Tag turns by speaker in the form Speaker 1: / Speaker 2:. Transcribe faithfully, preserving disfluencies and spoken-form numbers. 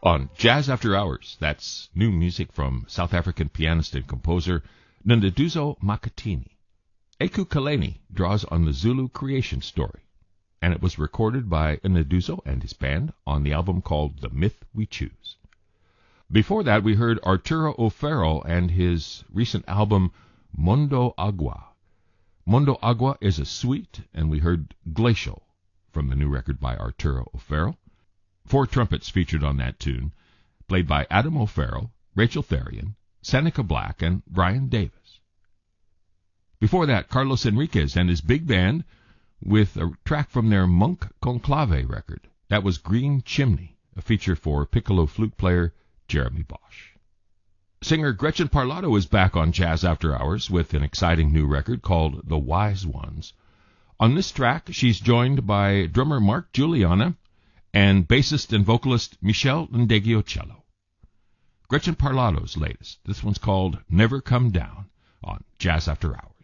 Speaker 1: On Jazz After Hours, that's new music from South African pianist and composer Nduduzo Makhathini. Eku Kaleni draws on the Zulu creation story, and it was recorded by Nduduzo and his band on the album called The Myth We Choose. Before that, we heard Arturo O'Farrell and his recent album Mundo Agua. Mundo Agua is a suite, and we heard Glacial from the new record by Arturo O'Farrell. Four trumpets featured on that tune, played by Adam O'Farrell, Rachel Therian, Seneca Black, and Brian Davis. Before that, Carlos Enriquez and his big band with a track from their Monk Conclave record. That was Green Chimney, a feature for piccolo flute player Jeremy Bosch. Singer Gretchen Parlato is back on Jazz After Hours with an exciting new record called The Wise Ones. On this track, she's joined by drummer Mark Juliana and bassist and vocalist Michelle Ndegeocello. Gretchen Parlato's latest. This one's called Never Come Down on Jazz After Hours.